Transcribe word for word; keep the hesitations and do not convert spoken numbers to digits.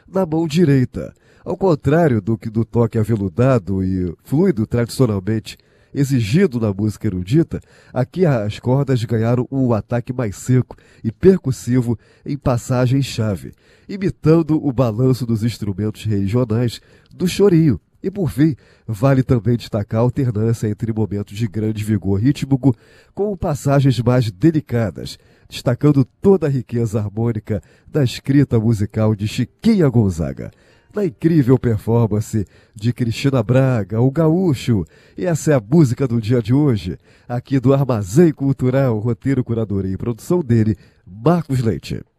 na mão direita. Ao contrário do que do toque aveludado e fluido tradicionalmente exigido na música erudita, aqui as cordas ganharam um ataque mais seco e percussivo em passagens-chave, imitando o balanço dos instrumentos regionais do chorinho. E por fim, vale também destacar a alternância entre momentos de grande vigor rítmico com passagens mais delicadas, destacando toda a riqueza harmônica da escrita musical de Chiquinha Gonzaga. Na incrível performance de Cristina Braga, o Gaúcho. E essa é a música do dia de hoje, aqui do Armazém Cultural, roteiro, curadoria e produção dele, Marcos Leite.